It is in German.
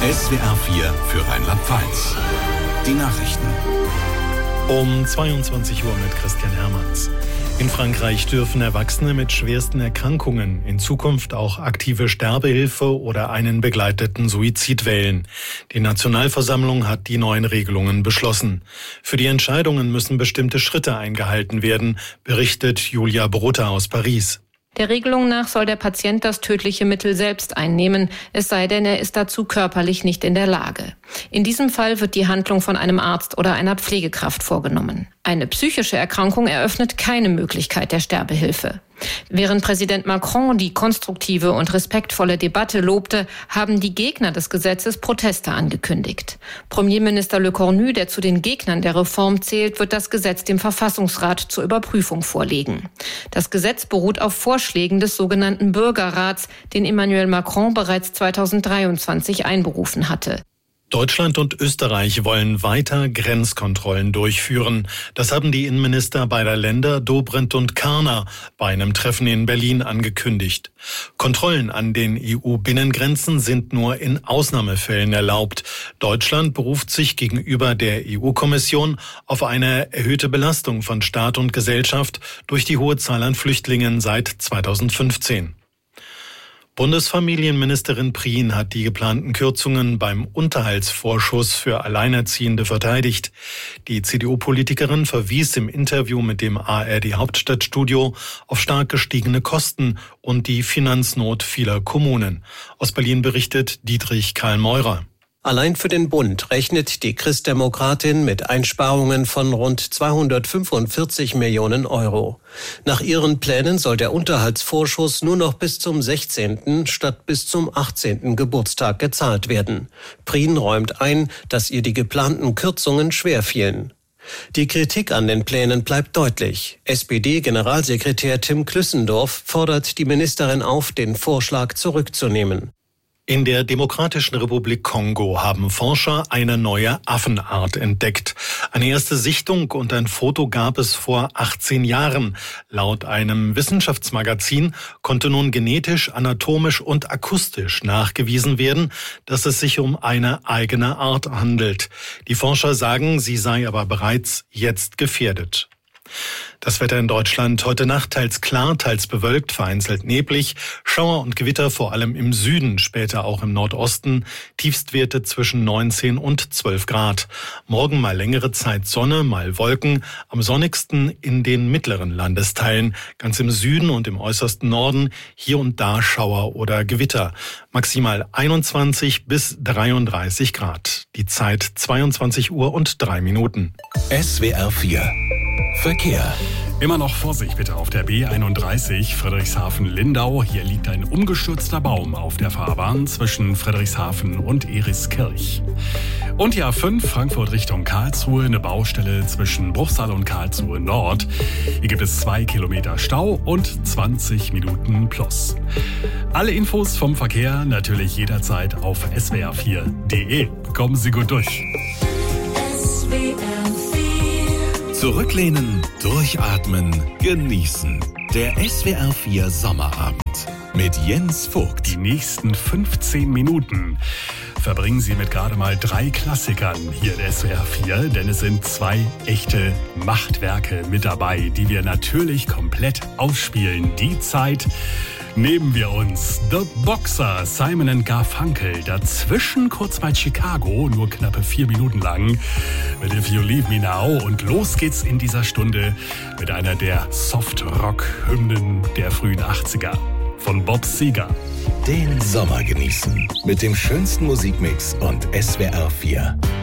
SWR 4 für Rheinland-Pfalz. Die Nachrichten. Um 22 Uhr mit Christian Hermanns. In Frankreich dürfen Erwachsene mit schwersten Erkrankungen in Zukunft auch aktive Sterbehilfe oder einen begleiteten Suizid wählen. Die Nationalversammlung hat die neuen Regelungen beschlossen. Für die Entscheidungen müssen bestimmte Schritte eingehalten werden, berichtet Julia Brota aus Paris. Der Regelung nach soll der Patient das tödliche Mittel selbst einnehmen, es sei denn, er ist dazu körperlich nicht in der Lage. In diesem Fall wird die Handlung von einem Arzt oder einer Pflegekraft vorgenommen. Eine psychische Erkrankung eröffnet keine Möglichkeit der Sterbehilfe. Während Präsident Macron die konstruktive und respektvolle Debatte lobte, haben die Gegner des Gesetzes Proteste angekündigt. Premierminister Le Cornu, der zu den Gegnern der Reform zählt, wird das Gesetz dem Verfassungsrat zur Überprüfung vorlegen. Das Gesetz beruht auf Vorschlägen des sogenannten Bürgerrats, den Emmanuel Macron bereits 2023 einberufen hatte. Deutschland und Österreich wollen weiter Grenzkontrollen durchführen. Das haben die Innenminister beider Länder, Dobrindt und Karner, bei einem Treffen in Berlin angekündigt. Kontrollen an den EU-Binnengrenzen sind nur in Ausnahmefällen erlaubt. Deutschland beruft sich gegenüber der EU-Kommission auf eine erhöhte Belastung von Staat und Gesellschaft durch die hohe Zahl an Flüchtlingen seit 2015. Bundesfamilienministerin Prien hat die geplanten Kürzungen beim Unterhaltsvorschuss für Alleinerziehende verteidigt. Die CDU-Politikerin verwies im Interview mit dem ARD-Hauptstadtstudio auf stark gestiegene Kosten und die Finanznot vieler Kommunen. Aus Berlin berichtet Dietrich Karl-Meurer. Allein für den Bund rechnet die Christdemokratin mit Einsparungen von rund 245 Millionen Euro. Nach ihren Plänen soll der Unterhaltsvorschuss nur noch bis zum 16. statt bis zum 18. Geburtstag gezahlt werden. Prien räumt ein, dass ihr die geplanten Kürzungen schwer fielen. Die Kritik an den Plänen bleibt deutlich. SPD-Generalsekretär Tim Klüssendorf fordert die Ministerin auf, den Vorschlag zurückzunehmen. In der Demokratischen Republik Kongo haben Forscher eine neue Affenart entdeckt. Eine erste Sichtung und ein Foto gab es vor 18 Jahren. Laut einem Wissenschaftsmagazin konnte nun genetisch, anatomisch und akustisch nachgewiesen werden, dass es sich um eine eigene Art handelt. Die Forscher sagen, sie sei aber bereits jetzt gefährdet. Das Wetter in Deutschland heute Nacht teils klar, teils bewölkt, vereinzelt neblig, Schauer und Gewitter vor allem im Süden, später auch im Nordosten, Tiefstwerte zwischen 19 und 12 Grad. Morgen mal längere Zeit Sonne, mal Wolken, am sonnigsten in den mittleren Landesteilen, ganz im Süden und im äußersten Norden, hier und da Schauer oder Gewitter. Maximal 21 bis 33 Grad. Die Zeit 22 Uhr und 3 Minuten. SWR 4 Verkehr. Immer noch Vorsicht bitte auf der B31 Friedrichshafen-Lindau. Hier liegt ein umgestürzter Baum auf der Fahrbahn zwischen Friedrichshafen und Eriskirch. Und die A5 Frankfurt Richtung Karlsruhe, eine Baustelle zwischen Bruchsal und Karlsruhe Nord. Hier gibt es 2 Kilometer Stau und 20 Minuten plus. Alle Infos vom Verkehr natürlich jederzeit auf swr4.de. Kommen Sie gut durch. Zurücklehnen, durchatmen, genießen. Der SWR 4 Sommerabend mit Jens Vogt. Die nächsten 15 Minuten verbringen Sie mit gerade mal 3 Klassikern hier in SWR 4, denn es sind 2 echte Machtwerke mit dabei, die wir natürlich komplett ausspielen. Die Zeit nehmen wir uns. The Boxer, Simon & Garfunkel. Dazwischen kurz bei Chicago, nur knappe 4 Minuten lang, mit If You Leave Me Now. Und los geht's in dieser Stunde mit einer der Soft-Rock-Hymnen der frühen 80er von Bob Seger. Den Sommer genießen mit dem schönsten Musikmix und SWR 4.